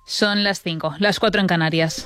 Son las 5, las 4 en Canarias.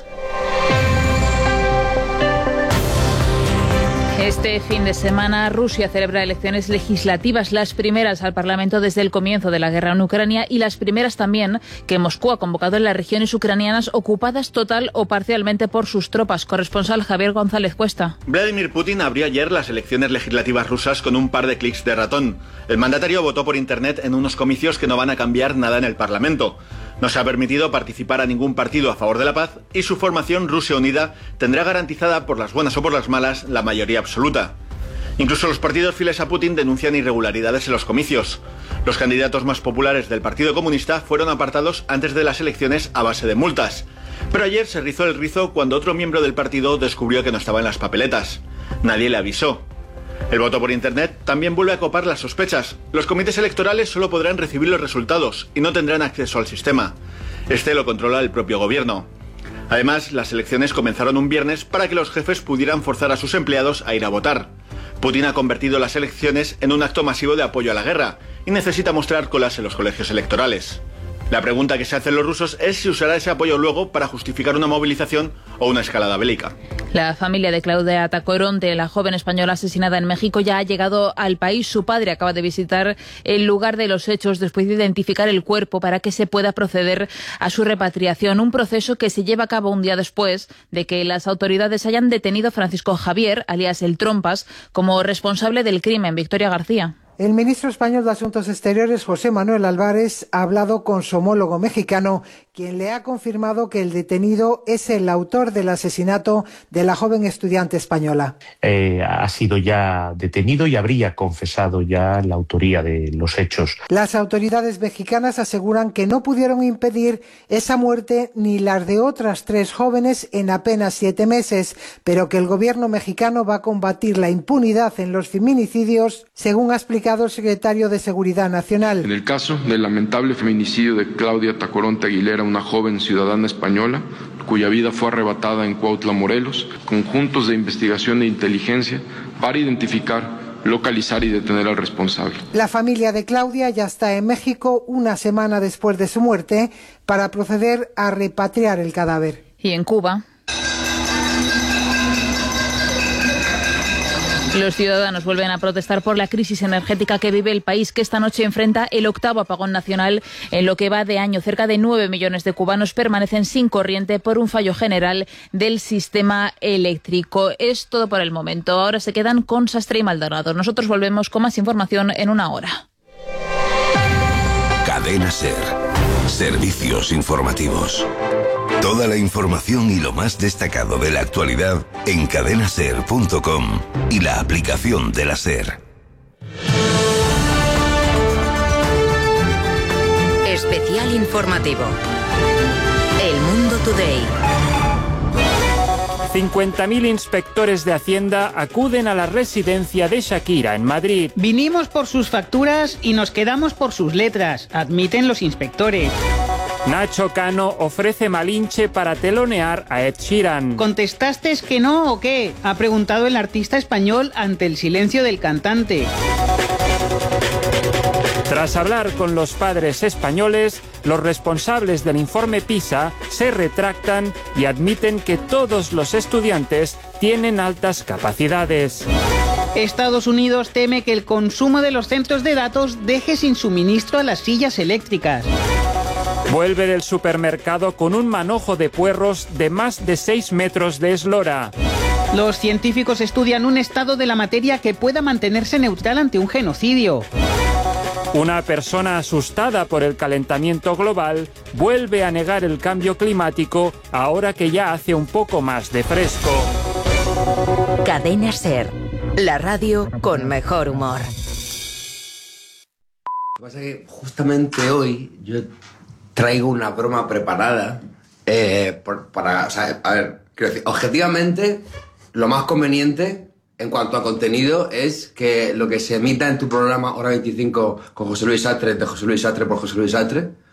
Este fin de semana Rusia celebra elecciones legislativas, las primeras al Parlamento desde el comienzo de la guerra en Ucrania y las primeras también que Moscú ha convocado en las regiones ucranianas ocupadas total o parcialmente por sus tropas. Corresponsal Javier González Cuesta. Vladimir Putin abrió ayer las elecciones legislativas rusas con un par de clics de ratón. El mandatario votó por internet en unos comicios que no van a cambiar nada en el Parlamento. No se ha permitido participar a ningún partido a favor de la paz y su formación Rusia Unida tendrá garantizada por las buenas o por las malas la mayoría absoluta. Incluso los partidos fieles a Putin denuncian irregularidades en los comicios. Los candidatos más populares del Partido Comunista fueron apartados antes de las elecciones a base de multas. Pero ayer se rizó el rizo cuando otro miembro del partido descubrió que no estaba en las papeletas. Nadie le avisó. El voto por internet también vuelve a copar las sospechas. Los comités electorales solo podrán recibir los resultados y no tendrán acceso al sistema. Este lo controla el propio gobierno. Además, las elecciones comenzaron un viernes para que los jefes pudieran forzar a sus empleados a ir a votar. Putin ha convertido las elecciones en un acto masivo de apoyo a la guerra y necesita mostrar colas en los colegios electorales. La pregunta que se hacen los rusos es si usará ese apoyo luego para justificar una movilización o una escalada bélica. La familia de Claudia Tacoronte, la joven española asesinada en México, ya ha llegado al país. Su padre acaba de visitar el lugar de los hechos después de identificar el cuerpo para que se pueda proceder a su repatriación. Un proceso que se lleva a cabo un día después de que las autoridades hayan detenido a Francisco Javier, alias El Trompas, como responsable del crimen. Victoria García. El ministro español de Asuntos Exteriores, José Manuel Álvarez, ha hablado con su homólogo mexicano, quien le ha confirmado que el detenido es el autor del asesinato de la joven estudiante española. Ha sido ya detenido y habría confesado ya la autoría de los hechos. Las autoridades mexicanas aseguran que no pudieron impedir esa muerte ni las de otras 3 jóvenes en apenas 7 meses, pero que el gobierno mexicano va a combatir la impunidad en los feminicidios, según ha explicado el secretario de Seguridad Nacional. En el caso del lamentable feminicidio de Claudia Tacoronte Aguilera, una joven ciudadana española, cuya vida fue arrebatada en Cuautla, Morelos, conjuntos de investigación e inteligencia para identificar, localizar y detener al responsable. La familia de Claudia ya está en México una semana después de su muerte para proceder a repatriar el cadáver. Y en Cuba, los ciudadanos vuelven a protestar por la crisis energética que vive el país, que esta noche enfrenta el 8º apagón nacional en lo que va de año. Cerca de 9 millones de cubanos permanecen sin corriente por un fallo general del sistema eléctrico. Es todo por el momento. Ahora se quedan con Sastre y Maldonado. Nosotros volvemos con más información en una hora. Cadena SER. Servicios informativos. Toda la información y lo más destacado de la actualidad en cadenaser.com y la aplicación de la SER. Especial informativo. El Mundo Today. 50.000 inspectores de Hacienda acuden a la residencia de Shakira en Madrid. Vinimos por sus facturas y nos quedamos por sus letras, admiten los inspectores. Nacho Cano ofrece Malinche para telonear a Ed Sheeran. ¿Contestaste que no o qué?, ha preguntado el artista español ante el silencio del cantante. Tras hablar con los padres españoles, los responsables del informe PISA se retractan y admiten que todos los estudiantes tienen altas capacidades. Estados Unidos teme que el consumo de los centros de datos deje sin suministro a las sillas eléctricas. Vuelve del supermercado con un manojo de puerros de más de 6 metros de eslora. Los científicos estudian un estado de la materia que pueda mantenerse neutral ante un genocidio. Una persona asustada por el calentamiento global vuelve a negar el cambio climático ahora que ya hace un poco más de fresco. Cadena SER, la radio con mejor humor. Lo que pasa es que justamente hoy yo traigo una broma preparada para, o sea, a ver, quiero decir, objetivamente lo más conveniente en cuanto a contenido es que lo que se emita en tu programa Hora 25 con José Luis Sastre, de José Luis Sastre por José Luis Sastre,